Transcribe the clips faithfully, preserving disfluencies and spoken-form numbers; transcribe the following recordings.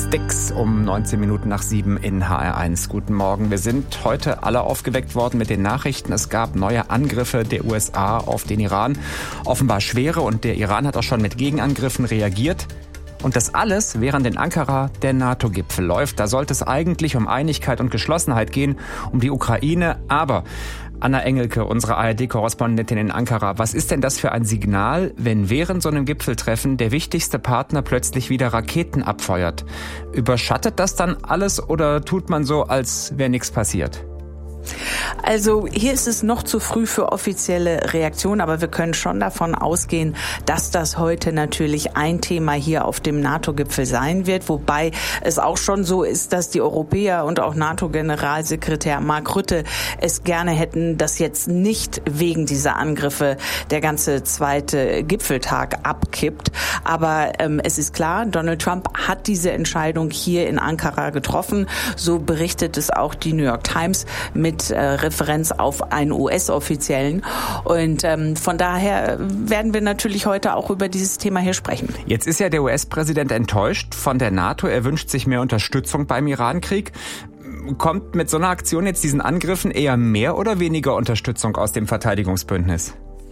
Sticks um neunzehn Minuten nach sieben in H R eins. Guten Morgen. Wir sind heute alle aufgeweckt worden mit den Nachrichten. Es gab neue Angriffe der U S A auf den Iran. Offenbar schwere, und der Iran hat auch schon mit Gegenangriffen reagiert. Und das alles, während in Ankara der NATO-Gipfel läuft. Da sollte es eigentlich um Einigkeit und Geschlossenheit gehen, um die Ukraine. Aber Anna Engelke, unsere A R D-Korrespondentin in Ankara, was ist denn das für ein Signal, wenn während so einem Gipfeltreffen der wichtigste Partner plötzlich wieder Raketen abfeuert? Überschattet das dann alles oder tut man so, als wäre nichts passiert? Also hier ist es noch zu früh für offizielle Reaktionen, aber wir können schon davon ausgehen, dass das heute natürlich ein Thema hier auf dem NATO-Gipfel sein wird, wobei es auch schon so ist, dass die Europäer und auch NATO-Generalsekretär Mark Rutte es gerne hätten, dass jetzt nicht wegen dieser Angriffe der ganze zweite Gipfeltag abkippt. Aber ähm, es ist klar, Donald Trump hat diese Entscheidung hier in Ankara getroffen. So berichtet es auch die New York Times mit Äh, Referenz auf einen U S-Offiziellen. Und ähm, von daher werden wir natürlich heute auch über dieses Thema hier sprechen. Jetzt ist ja der U S-Präsident enttäuscht von der NATO. Er wünscht sich mehr Unterstützung beim Irankrieg. Kommt mit so einer Aktion jetzt diesen Angriffen eher mehr oder weniger Unterstützung aus dem Verteidigungsbündnis?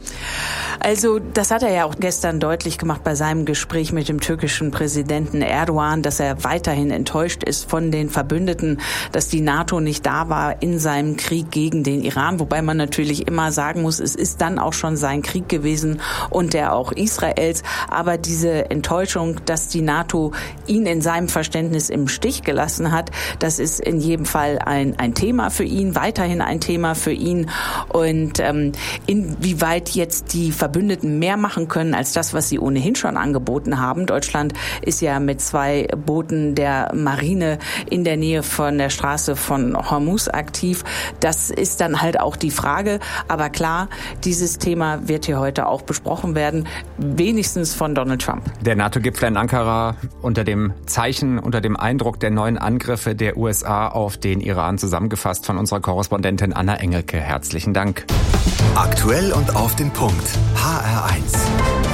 Also das hat er ja auch gestern deutlich gemacht bei seinem Gespräch mit dem türkischen Präsidenten Erdogan, dass er weiterhin enttäuscht ist von den Verbündeten, dass die NATO nicht da war in seinem Krieg gegen den Iran. Wobei man natürlich immer sagen muss, es ist dann auch schon sein Krieg gewesen und der auch Israels. Aber diese Enttäuschung, dass die NATO ihn in seinem Verständnis im Stich gelassen hat, das ist in jedem Fall ein, ein Thema für ihn, weiterhin ein Thema für ihn. Und ähm, inwieweit jetzt die Verbündeten mehr machen können als das, was sie ohnehin schon angeboten haben. Deutschland ist ja mit zwei Booten der Marine in der Nähe von der Straße von Hormuz aktiv. Das ist dann halt auch die Frage. Aber klar, dieses Thema wird hier heute auch besprochen werden, wenigstens von Donald Trump. Der NATO-Gipfel in Ankara unter dem Zeichen, unter dem Eindruck der neuen Angriffe der U S A auf den Iran, zusammengefasst von unserer Korrespondentin Anna Engelke. Herzlichen Dank. Aktuell und auf den Punkt. H R eins.